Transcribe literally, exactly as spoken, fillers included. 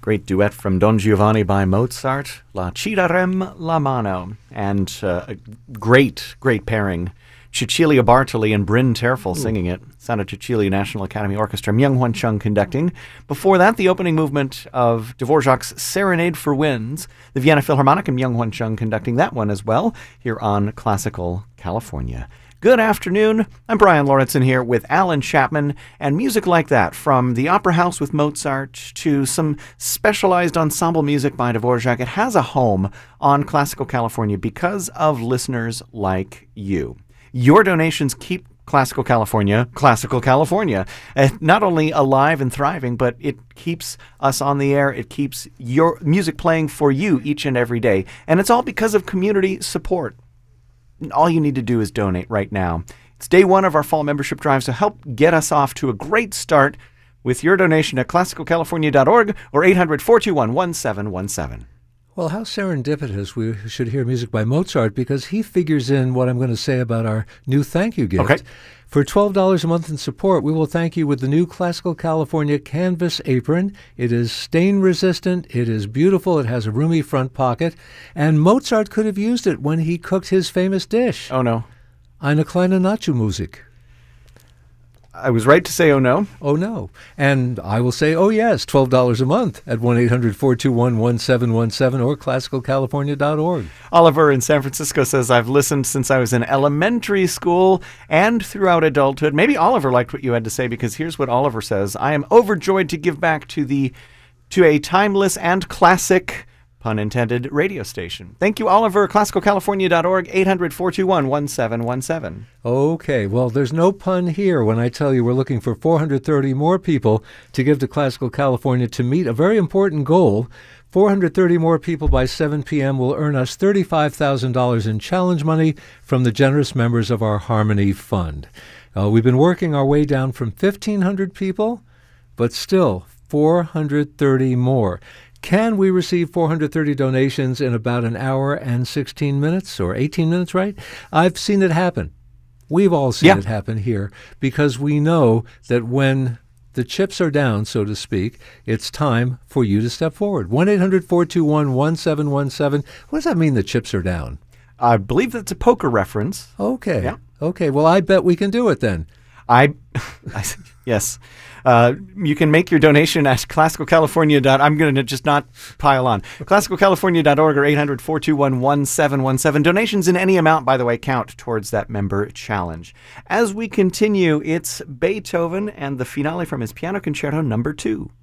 Great duet from Don Giovanni by Mozart, La Ci darem la mano, and uh, a great, great pairing. Cecilia Bartoli and Bryn Terfel singing it. Sounded Cecilia National Academy Orchestra, Myung-Hwan Chung conducting. Before that, the opening movement of Dvorak's Serenade for Winds. The Vienna Philharmonic and Myung-Hwan Chung conducting that one as well, here on Classical California. Good afternoon. I'm Brian Lawrenson here with Alan Chapman, and music like that, from the Opera House with Mozart to some specialized ensemble music by Dvorak. It has a home on Classical California because of listeners like you. Your donations keep Classical California, Classical California, uh, not only alive and thriving, but it keeps us on the air. It keeps your music playing for you each and every day. And it's all because of community support. All you need to do is donate right now. It's day one of our fall membership drive, so help get us off to a great start with your donation at classical california dot org or eight hundred, four two one, one seven one seven. Well, how serendipitous we should hear music by Mozart, because he figures in what I'm going to say about our new thank you gift. Okay. For twelve dollars a month in support, we will thank you with the new Classical California canvas apron. It is stain-resistant, it is beautiful, it has a roomy front pocket, and Mozart could have used it when he cooked his famous dish. Oh, no. Eine kleine Nacho-Musik. I was right to say oh, no. Oh, no. And I will say, oh, yes, twelve dollars a month at one eight hundred, four two one, one seven one seven or classical california dot org. Oliver in San Francisco says, I've listened since I was in elementary school and throughout adulthood. Maybe Oliver liked what you had to say, because here's what Oliver says. I am overjoyed to give back to the to a timeless and classic, pun intended, radio station. Thank you, Oliver. classical california dot org, eight hundred, four two one, one seven one seven. Okay, well, there's no pun here when I tell you we're looking for four hundred thirty more people to give to Classical California to meet a very important goal. four hundred thirty more people by seven p.m. will earn us thirty-five thousand dollars in challenge money from the generous members of our Harmony Fund. Uh, we've been working our way down from fifteen hundred people, but still four hundred thirty more. Can we receive four hundred thirty donations in about an hour and sixteen minutes, or eighteen minutes, right? I've seen it happen. We've all seen yeah. it happen here, because we know that when the chips are down, so to speak, it's time for you to step forward. one eight hundred, four two one, one seven one seven. What does that mean, the chips are down? I believe that's a poker reference. Okay. Yeah. Okay, well, I bet we can do it then. I, I yes. Uh, you can make your donation at classical california. I'm going to just not pile on. classical california dot org or eight hundred, four two one, one seven one seven. Donations in any amount, by the way, count towards that member challenge. As we continue, it's Beethoven and the finale from his Piano Concerto number two.